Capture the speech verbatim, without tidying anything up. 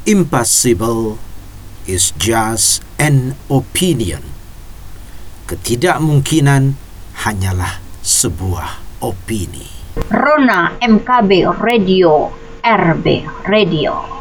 Impossible is just an opinion. Ketidakmungkinan hanyalah sebuah opini. Rona M K B Radio, R B Radio.